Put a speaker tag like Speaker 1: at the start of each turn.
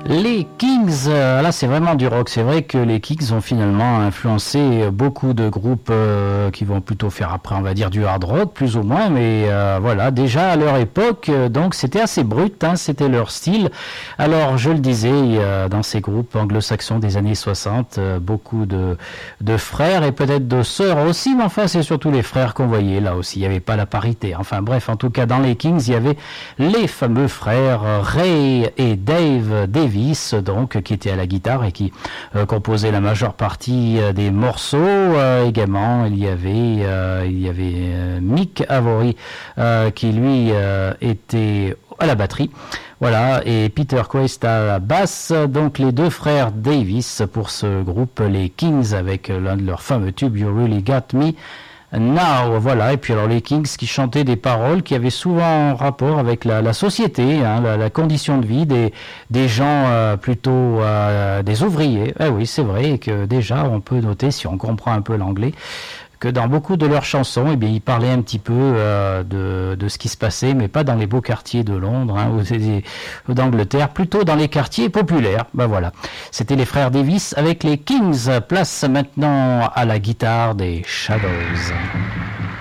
Speaker 1: Les Kings, là c'est vraiment du rock. C'est vrai que les Kings ont finalement influencé beaucoup de groupes qui vont plutôt faire après, on va dire du hard rock, plus ou moins. Mais voilà, déjà à leur époque, donc c'était assez brut, hein, c'était leur style. Alors je le disais, dans ces groupes anglo-saxons des années 60, beaucoup de frères et peut-être de sœurs aussi. Mais enfin c'est surtout les frères qu'on voyait là aussi. Il n'y avait pas la parité. Enfin bref, en tout cas dans les Kings, il y avait les fameux frères Ray et Dave Davis, donc qui était à la guitare et qui composait la majeure partie des morceaux. Également, il y avait Mick Avory qui lui était à la batterie. Voilà, et Peter Quest à la basse, donc les deux frères Davis pour ce groupe, les Kings, avec l'un de leurs fameux tubes, You Really Got Me Now, voilà. Et puis alors les Kings qui chantaient des paroles qui avaient souvent rapport avec la société, hein, la condition de vie des gens plutôt des ouvriers. Eh oui, c'est vrai que déjà on peut noter, si on comprend un peu l'anglais, que dans beaucoup de leurs chansons, eh bien, ils parlaient un petit peu de ce qui se passait, mais pas dans les beaux quartiers de Londres hein, ou d'Angleterre, plutôt dans les quartiers populaires. Ben voilà, c'était les frères Davis avec les Kings. Place maintenant à la guitare des Shadows.